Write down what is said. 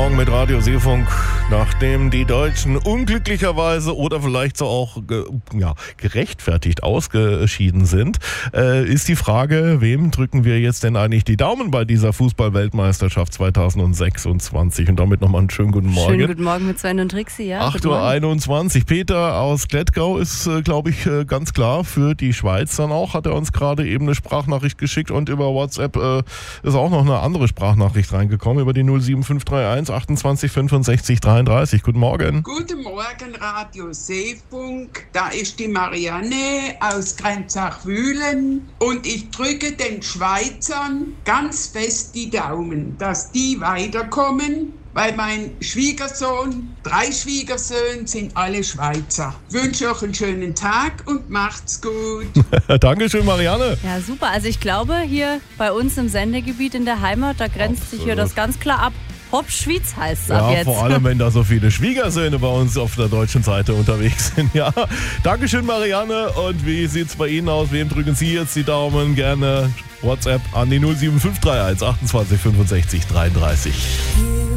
Morgen mit Radio Seefunk. Nachdem die Deutschen unglücklicherweise oder vielleicht so auch gerechtfertigt ausgeschieden sind, ist die Frage, wem drücken wir jetzt denn eigentlich die Daumen bei dieser Fußball-Weltmeisterschaft 2026? Und damit nochmal einen schönen guten Morgen. Schönen guten Morgen mit Sven und Trixi, ja. 8.21 Uhr. Peter aus Klettgau ist, glaube ich, ganz klar für die Schweiz dann auch. Hat er uns gerade eben eine Sprachnachricht geschickt und über WhatsApp ist auch noch eine andere Sprachnachricht reingekommen über die 07531 28 65 33. Guten Morgen. Guten Morgen, Radio Seefunk. Da ist die Marianne aus Grenzach-Wühlen und ich drücke den Schweizern ganz fest die Daumen, dass die weiterkommen, weil mein Schwiegersohn, 3 Schwiegersöhne sind alle Schweizer. Ich wünsche euch einen schönen Tag und macht's gut. Dankeschön, Marianne. Ja, super. Also ich glaube, hier bei uns im Sendegebiet in der Heimat, da grenzt sich hier das ganz klar ab. Hop-Schwyz heißt es ab jetzt. Ja, vor allem, wenn da so viele Schwiegersöhne bei uns auf der deutschen Seite unterwegs sind. Ja, Dankeschön, Marianne. Und wie sieht's bei Ihnen aus? Wem drücken Sie jetzt die Daumen? Gerne WhatsApp an die 07531 28 65 33.